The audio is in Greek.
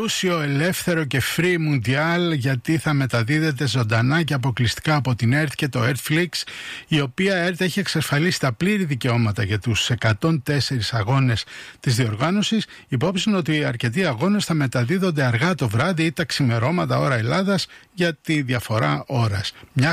πλούσιο, ελεύθερο και free Mundial, γιατί θα μεταδίδεται ζωντανά και αποκλειστικά από την ΕΡΤ και το Earthflix, η οποία ΕΡΤ έχει εξασφαλίσει τα πλήρη δικαιώματα για τους 104 αγώνες της διοργάνωσης, υπόψη ότι αρκετοί αγώνες θα μεταδίδονται αργά το βράδυ ή τα ξημερώματα ώρα Ελλάδας για τη διαφορά ώρας. Μια